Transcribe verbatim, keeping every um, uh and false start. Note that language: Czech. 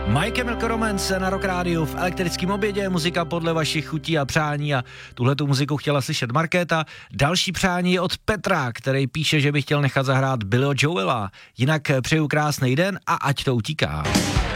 My Chemical Romance na Rock Rádiu v elektrickém obědě, muzika podle vašich chutí a přání a tuhletu muziku chtěla slyšet Markéta. Další přání je od Petra, který píše, že by chtěl nechat zahrát Billyho Joela. Jinak přeju krásný den a ať to utíká.